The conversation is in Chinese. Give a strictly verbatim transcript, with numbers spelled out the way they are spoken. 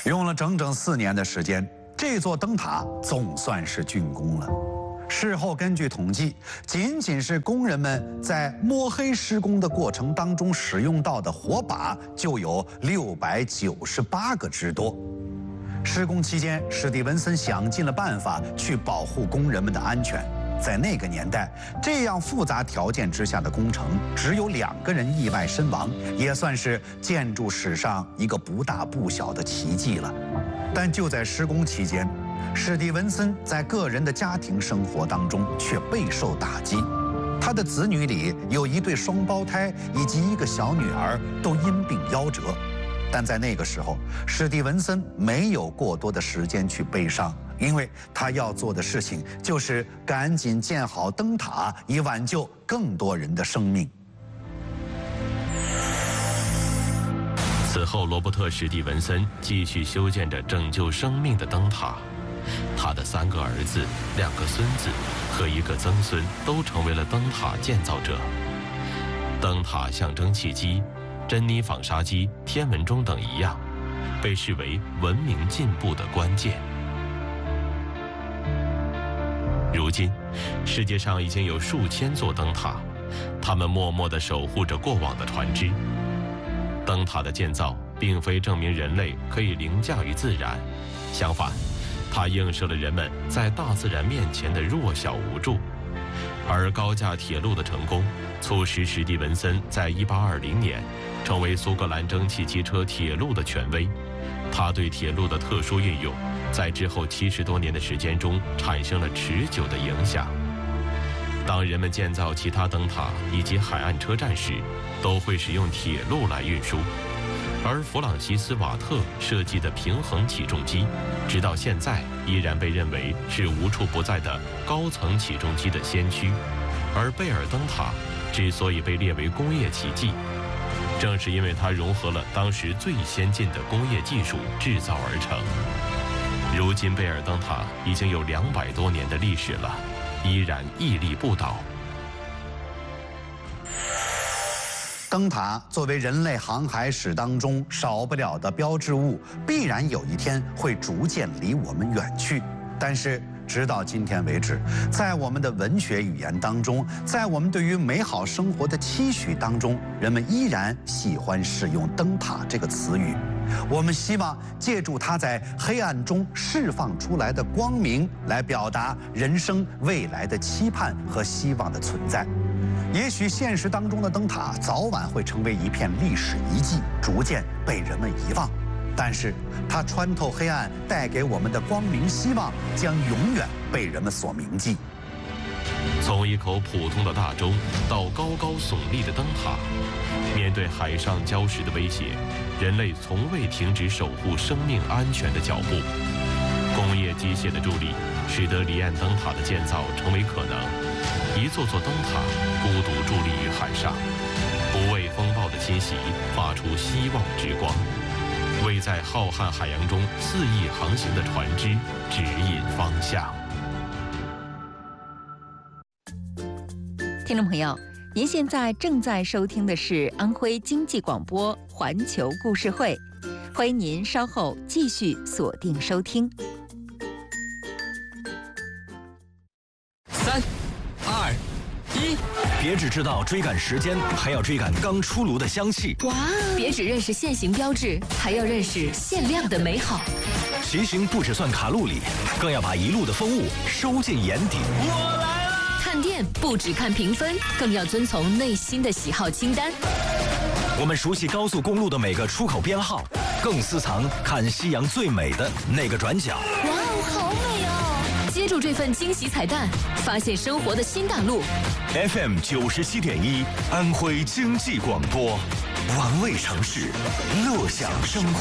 用了整整四年的时间，这座灯塔总算是竣工了。事后根据统计，仅仅是工人们在摸黑施工的过程当中使用到的火把就有六百九十八个之多。施工期间，史蒂文森想尽了办法去保护工人们的安全。在那个年代，这样复杂条件之下的工程，只有两个人意外身亡，也算是建筑史上一个不大不小的奇迹了。但就在施工期间，史蒂文森在个人的家庭生活当中却备受打击。他的子女里有一对双胞胎以及一个小女儿都因病夭折。但在那个时候，史蒂文森没有过多的时间去悲伤，因为他要做的事情就是赶紧建好灯塔，以挽救更多人的生命。 此后，罗伯特·史蒂文森继续修建着拯救生命的灯塔。他的三个儿子、两个孙子和一个曾孙都成为了灯塔建造者。灯塔象征契机，珍妮纺纱机、天文钟等一样，被视为文明进步的关键。如今，世界上已经有数千座灯塔，它们默默地守护着过往的船只。灯塔的建造并非证明人类可以凌驾于自然，相反，它映射了人们在大自然面前的弱小无助。而高架铁路的成功，促使史蒂文森在一八二零年成为苏格兰蒸汽机车铁路的权威。他对铁路的特殊运用，在之后七十多年的时间中产生了持久的影响。当人们建造其他灯塔以及海岸车站时，都会使用铁路来运输。而弗朗西斯·瓦特设计的平衡起重机，直到现在依然被认为是无处不在的高层起重机的先驱。而贝尔灯塔之所以被列为工业奇迹，正是因为它融合了当时最先进的工业技术制造而成。如今，贝尔灯塔已经有两百多年的历史了，依然屹立不倒。 灯塔作为人类航海史当中少不了的标志物，必然有一天会逐渐离我们远去。但是直到今天为止，在我们的文学语言当中，在我们对于美好生活的期许当中，人们依然喜欢使用灯塔这个词语。我们希望借助它在黑暗中释放出来的光明，来表达人生未来的期盼和希望的存在。也许现实当中的灯塔早晚会成为一片历史遗迹，逐渐被人们遗忘。但是，它穿透黑暗带给我们的光明希望，将永远被人们所铭记。 从一口普通的大钟到高高耸立的灯塔，面对海上礁石的威胁，人类从未停止守护生命安全的脚步。工业机械的助力，使得离岸灯塔的建造成为可能。一座座灯塔孤独伫立于海上，不畏风暴的侵袭，发出希望之光，为在浩瀚海洋中肆意航行的船只指引方向。 听众朋友，您现在正在收听的是安徽经济广播环球故事会，欢迎您稍后继续锁定收听。 三二一，别只知道追赶时间，还要追赶刚出炉的香气。 哇！别只认识现行标志，还要认识限量的美好。 骑行不只算卡路里，更要把一路的风物收进眼底。 我来了！看店不只看评分，更要遵从内心的喜好清单。 我们熟悉高速公路的每个出口编号，更私藏看夕阳最美的那个转角。 哇哦，好美哦！接住这份惊喜彩蛋，发现生活的新大陆。 F M 九十七点一，安徽经济广播，玩味城市，乐享生活。